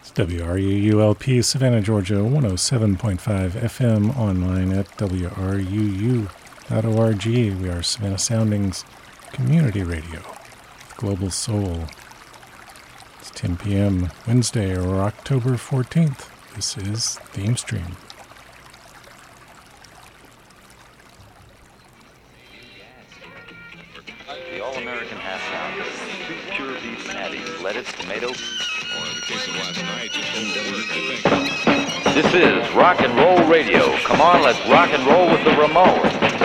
WRUULP, Savannah, Georgia, 107.5 FM, online at WRUU.org. We are Savannah Soundings Community Radio, Global Soul. It's 10 p.m. Wednesday, or October 14th. This is Theme Stream. The All-American half-pound, 2 pure beef patties, lettuce, tomato. Or in the case of last night, This is Rock and Roll Radio. Come on, let's rock and roll with the Ramones.